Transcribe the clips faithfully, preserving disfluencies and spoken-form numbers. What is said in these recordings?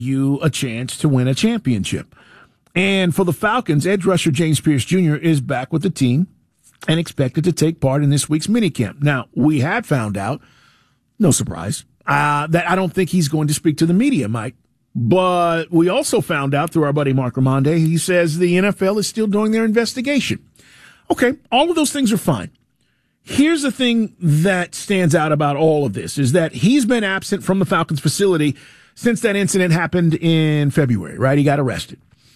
you a chance to win a championship. And for the Falcons, edge rusher James Pierce Junior is back with the team and expected to take part in this week's minicamp. Now, we had found out, no surprise, uh, that I don't think he's going to speak to the media, Mike. But we also found out through our buddy Mark Ramonde, he says the N F L is still doing their investigation. Okay, all of those things are fine. Here's the thing that stands out about all of this is that he's been absent from the Falcons facility since that incident happened in February, right? He got arrested.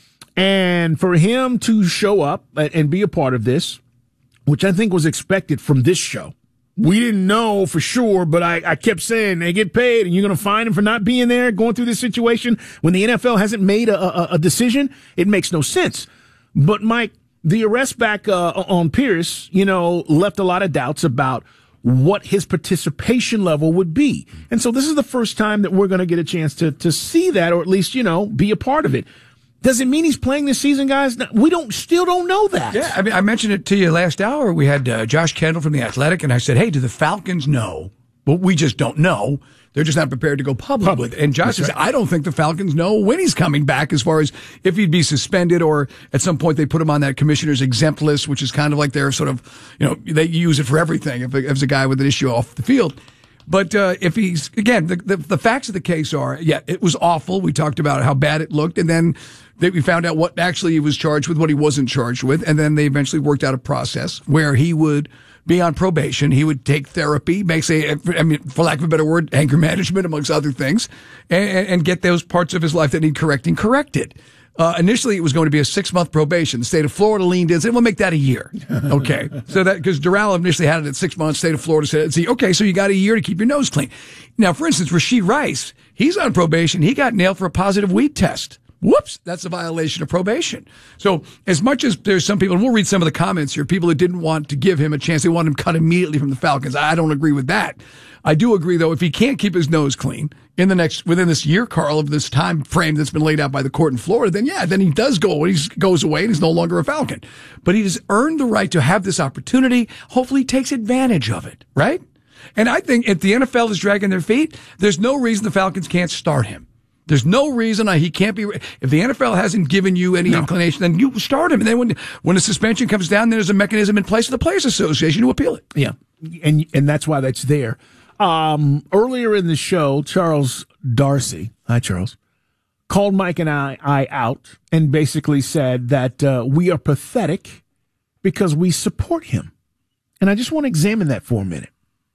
And for him to show up and be a part of this, which I think was expected from this show, we didn't know for sure, but I, I kept saying they get paid and you're going to fine him for not being there, going through this situation when the N F L hasn't made a, a, a decision. It makes no sense. But Mike, the arrest back uh, on Pierce, you know, left a lot of doubts about what his participation level would be. And so this is the first time that we're going to get a chance to to see that, or at least, you know, be a part of it. Does it mean he's playing this season, guys? We don't, still don't know that. Yeah, I mean, I mentioned it to you last hour. We had uh, Josh Kendall from The Athletic, and I said, hey, do the Falcons know? Well, we just don't know. They're just not prepared to go public, public. with it. And Josh says, right. I don't think the Falcons know when he's coming back as far as if he'd be suspended or at some point they put him on that commissioner's exempt list, which is kind of like their sort of, you know, they use it for everything if there's a guy with an issue off the field. But uh, if he's, again, the, the the facts of the case are, yeah, it was awful. We talked about how bad it looked, and then they, we found out what actually he was charged with, what he wasn't charged with, and then they eventually worked out a process where he would be on probation. He would take therapy, basically, I mean, for lack of a better word, anger management, amongst other things, and, and get those parts of his life that need correcting corrected. Uh, initially, it was going to be a six-month probation. The state of Florida leaned in and said, we'll make that a year. Okay. So that, because Doral initially had it at six months, state of Florida said, see, okay, so you got a year to keep your nose clean. Now, for instance, Rashee Rice, he's on probation. He got nailed for a positive weed test. Whoops, that's a violation of probation. So as much as there's some people, and we'll read some of the comments here, people that didn't want to give him a chance, they want him cut immediately from the Falcons. I don't agree with that. I do agree, though, if he can't keep his nose clean in the next, within this year, Carl, of this time frame that's been laid out by the court in Florida, then yeah, then he does go, he goes away and he's no longer a Falcon. But he has earned the right to have this opportunity. Hopefully he takes advantage of it, right? And I think if the N F L is dragging their feet, there's no reason the Falcons can't start him. There's no reason he can't be. If the N F L hasn't given you any no. inclination, then you start him. And then when when the suspension comes down, there's a mechanism in place for the Players Association to appeal it. Yeah, and and that's why that's there. Um, earlier in the show, Charles Darcy, hi Charles, called Mike and I, I out and basically said that uh, we are pathetic because we support him. And I just want to examine that for a minute.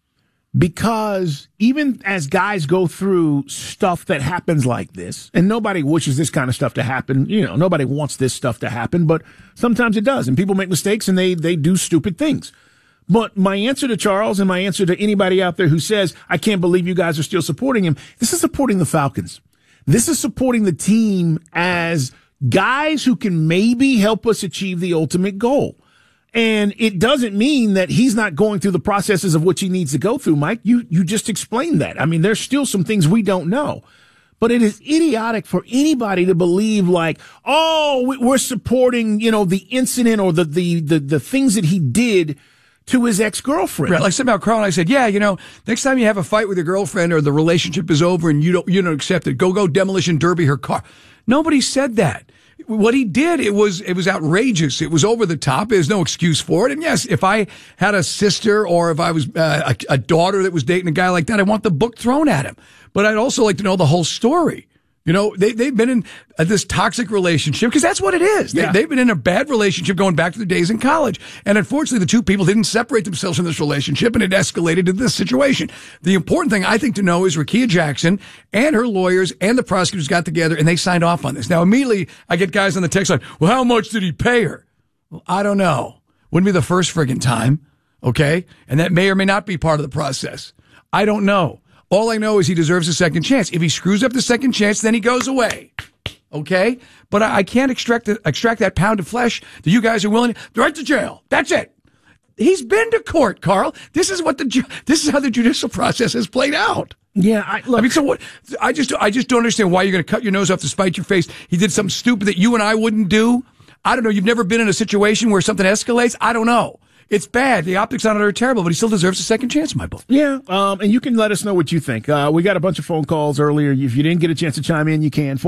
Because even as guys go through stuff that happens like this, and nobody wishes this kind of stuff to happen, you know, nobody wants this stuff to happen, but sometimes it does, and people make mistakes and they, they do stupid things. But my answer to Charles and my answer to anybody out there who says, I can't believe you guys are still supporting him, this is supporting the Falcons. This is supporting the team as guys who can maybe help us achieve the ultimate goal. And it doesn't mean that he's not going through the processes of which he needs to go through, Mike. You, you just explained that. I mean, there's still some things we don't know. But it is idiotic for anybody to believe like, oh, we're supporting, you know, the incident or the, the, the, the things that he did to his ex-girlfriend. Right, like somehow Carl and I said, yeah, you know, next time you have a fight with your girlfriend or the relationship is over and you don't, you don't accept it, go, go demolition derby her car. Nobody said that. What he did, it was, it was outrageous. It was over the top. There's no excuse for it. And yes, if I had a sister or if I was uh, a, a daughter that was dating a guy like that, I want the book thrown at him. But I'd also like to know the whole story. You know, they, they've been in uh, this toxic relationship because that's what it is. They, yeah. They've been in a bad relationship going back to their days in college. And unfortunately, the two people didn't separate themselves from this relationship and it escalated to this situation. The important thing I think to know is Rakia Jackson and her lawyers and the prosecutors got together and they signed off on this. Now, immediately I get guys on the text line, well, how much did he pay her? Well, I don't know. Wouldn't be the first friggin' time. Okay. And that may or may not be part of the process. I don't know. All I know is he deserves a second chance. If he screws up the second chance, then he goes away. Okay? But I, I can't extract the, extract that pound of flesh that you guys are willing to, right to jail. That's it. He's been to court, Carl. This is what the, this is how the judicial process has played out. Yeah, I, look, I mean, so what, I just, I just don't understand why you're going to cut your nose off to spite your face. He did something stupid that you and I wouldn't do. I don't know. You've never been in a situation where something escalates. I don't know. It's bad. The optics on it are terrible, but he still deserves a second chance in my book. Yeah, um, and you can let us know what you think. Uh, we got a bunch of phone calls earlier. If you didn't get a chance to chime in, you can.